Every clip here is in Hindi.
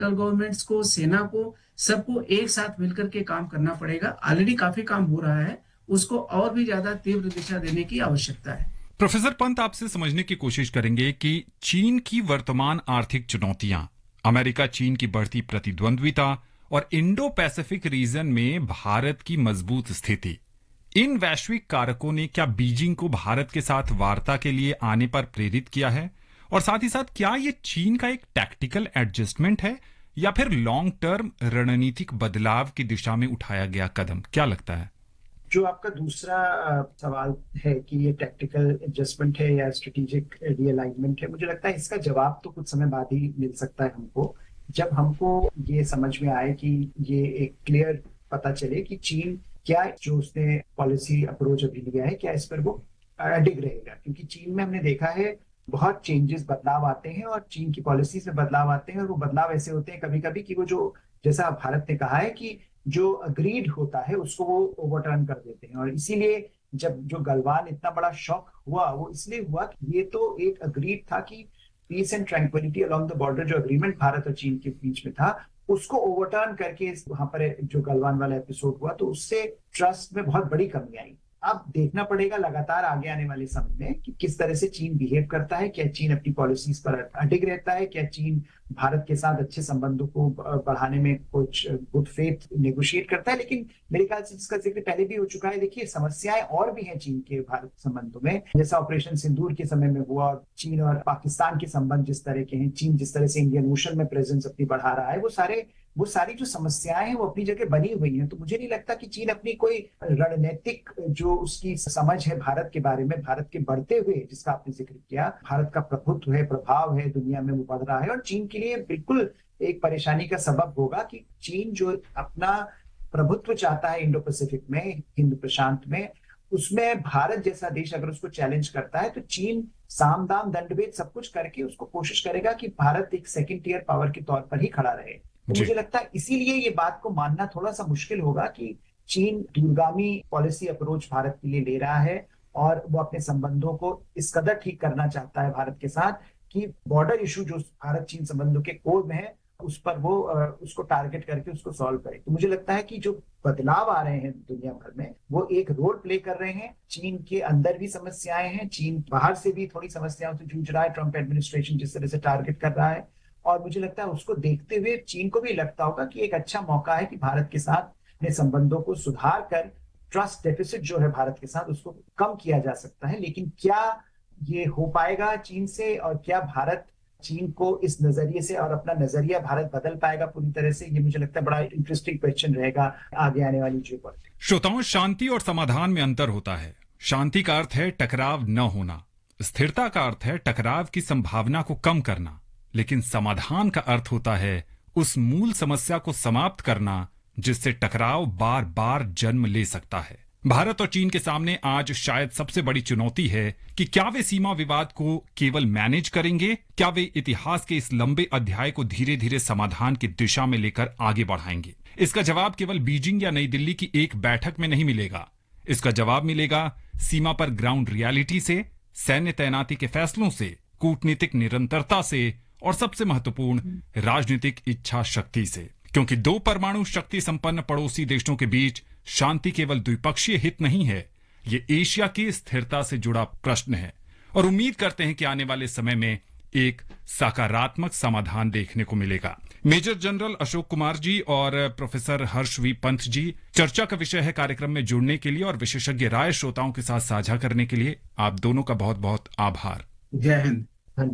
सेंट्रल गवर्नमेंट्स को, सेना को, सबको एक साथ मिलकर के काम करना पड़ेगा। ऑलरेडी काफी काम हो रहा है, उसको और भी ज्यादा तीव्र दिशा देने की आवश्यकता है। प्रोफेसर पंत, आपसे समझने की कोशिश करेंगे कि चीन की वर्तमान आर्थिक चुनौतियां, अमेरिका चीन की बढ़ती प्रतिद्वंद्विता और इंडो पैसिफिक रीजन में भारत की मजबूत स्थिति, इन वैश्विक कारकों ने क्या बीजिंग को भारत के साथ वार्ता के लिए आने पर प्रेरित किया है? और साथ ही साथ क्या ये चीन का एक टैक्टिकल एडजस्टमेंट है या फिर लॉन्ग टर्म रणनीतिक बदलाव की दिशा में उठाया गया कदम? क्या लगता है? जो आपका दूसरा सवाल है कि ये टैक्टिकल एडजस्टमेंट है या स्ट्रेटेजिक रीअलाइनमेंट है, मुझे लगता है इसका जवाब तो कुछ समय बाद ही मिल सकता है हमको, जब हमको ये समझ में आए कि ये एक क्लियर पता चले कि चीन क्या जो उसने पॉलिसी अप्रोच अभी लिया है, क्या इस पर वो अडिग रहेगा। क्योंकि चीन में हमने देखा है बहुत चेंजेस, बदलाव आते हैं और चीन की पॉलिसीज में बदलाव आते हैं, और वो बदलाव ऐसे होते हैं कभी कभी कि वो जो, जैसा भारत ने कहा है कि जो अग्रीड होता है उसको वो ओवरटर्न कर देते हैं। और इसीलिए जब जो गलवान इतना बड़ा शॉक हुआ, वो इसलिए हुआ कि ये तो एक अग्रीड था कि piece and tranquillity along the border, जो अग्रीमेंट भारत और चीन के बीच में था, उसको ओवरटर्न करके वहां पर जो गलवान वाला एपिसोड हुआ, तो उससे ट्रस्ट में बहुत बड़ी कमी आई। अब देखना पड़ेगा लगातार आगे आने वाले समय में कि किस तरह से चीन बिहेव करता है। क्या चीन अपनी पॉलिसीज पर अडिग रहता है? क्या चीन भारत के साथ अच्छे संबंधों को बढ़ाने में कुछ गुड फेथ नेगोशिएट करता है? लेकिन मेरे ख्याल से जिसका जिक्र पहले भी हो चुका है, देखिए समस्याएं और भी हैं चीन के भारत संबंधों में, जैसा ऑपरेशन सिंदूर के समय में हुआ, चीन और पाकिस्तान के संबंध जिस तरह के हैं, चीन जिस तरह से इंडियन ओशन में प्रेजेंस अपनी बढ़ा रहा है, वो सारी जो समस्याएं हैं वो अपनी जगह बनी हुई हैं। तो मुझे नहीं लगता कि चीन अपनी कोई रणनीतिक जो उसकी समझ है भारत के बारे में, भारत के बढ़ते हुए, जिसका आपने जिक्र किया, भारत का प्रभुत्व है, प्रभाव है दुनिया में, वो बढ़ रहा है। और चीन के लिए बिल्कुल एक परेशानी का सबब होगा कि चीन जो अपना प्रभुत्व चाहता है इंडो पैसिफिक में, हिंद प्रशांत में, उसमें भारत जैसा देश अगर उसको चैलेंज करता है, तो चीन साम दाम दंडभेद सब कुछ करके उसको कोशिश करेगा कि भारत एक सेकंड टियर पावर के तौर पर ही खड़ा रहे। तो मुझे लगता है इसीलिए ये बात को मानना थोड़ा सा मुश्किल होगा कि चीन दूरगामी पॉलिसी अप्रोच भारत के लिए ले रहा है, और वो अपने संबंधों को इस कदर ठीक करना चाहता है भारत के साथ कि बॉर्डर इशू जो भारत चीन संबंधों के कोर में है, उस पर वो उसको टारगेट करके उसको सॉल्व करे। तो मुझे लगता है कि जो बदलाव आ रहे हैं दुनिया भर में, वो एक रोल प्ले कर रहे हैं। चीन के अंदर भी समस्याएं हैं, चीन बाहर से भी थोड़ी समस्याओं से जूझ रहा है, ट्रंप एडमिनिस्ट्रेशन जिस तरह से टारगेट कर रहा है। और मुझे लगता है उसको देखते हुए चीन को भी लगता होगा कि एक अच्छा मौका है कि भारत के साथ अपने संबंधों को सुधार कर ट्रस्ट डेफिसिट जो है भारत के साथ, उसको कम किया जा सकता है। लेकिन क्या ये हो पाएगा चीन से, और क्या भारत चीन को इस नजरिए से और अपना नजरिया भारत बदल पाएगा पूरी तरह से, ये मुझे लगता है बड़ा इंटरेस्टिंग क्वेश्चन रहेगा आगे आने वाली जियोपॉलिटिक्स। श्रोताओं, शांति और समाधान में अंतर होता है। शांति का अर्थ है टकराव न होना, स्थिरता का अर्थ है टकराव की संभावना को कम करना, लेकिन समाधान का अर्थ होता है उस मूल समस्या को समाप्त करना जिससे टकराव बार बार जन्म ले सकता है। भारत और चीन के सामने आज शायद सबसे बड़ी चुनौती है कि क्या वे सीमा विवाद को केवल मैनेज करेंगे, क्या वे इतिहास के इस लंबे अध्याय को धीरे धीरे समाधान की दिशा में लेकर आगे बढ़ाएंगे। इसका जवाब केवल बीजिंग या नई दिल्ली की एक बैठक में नहीं मिलेगा। इसका जवाब मिलेगा सीमा पर ग्राउंड रियलिटी से, सैन्य तैनाती के फैसलों से, कूटनीतिक निरंतरता से, और सबसे महत्वपूर्ण राजनीतिक इच्छा शक्ति से। क्योंकि दो परमाणु शक्ति संपन्न पड़ोसी देशों के बीच शांति केवल द्विपक्षीय हित नहीं है, ये एशिया की स्थिरता से जुड़ा प्रश्न है। और उम्मीद करते हैं कि आने वाले समय में एक सकारात्मक समाधान देखने को मिलेगा। मेजर जनरल अशोक कुमार जी और professor Harsh we Pant ji, चर्चा का विषय है कार्यक्रम में जुड़ने के लिए और विशेषज्ञ राय श्रोताओं के साथ साझा करने के लिए आप दोनों का बहुत बहुत आभार। जय हिंद।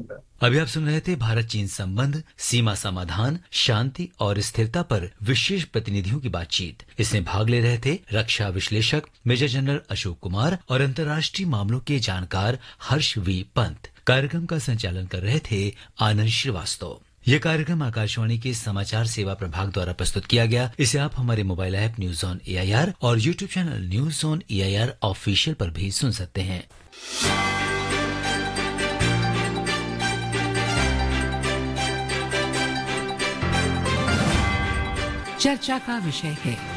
अभी आप सुन रहे थे भारत चीन संबंध, सीमा समाधान, शांति और स्थिरता पर विशेष प्रतिनिधियों की बातचीत। इसमें भाग ले रहे थे रक्षा विश्लेषक मेजर जनरल अशोक कुमार और अंतर्राष्ट्रीय मामलों के जानकार हर्ष वी पंत। कार्यक्रम का संचालन कर रहे थे आनंद श्रीवास्तव। यह कार्यक्रम आकाशवाणी के समाचार सेवा प्रभाग द्वारा प्रस्तुत किया गया। इसे आप हमारे mobile app news on AIR और YouTube channel news on AIR official पर भी सुन सकते हैं। चर्चा का विषय है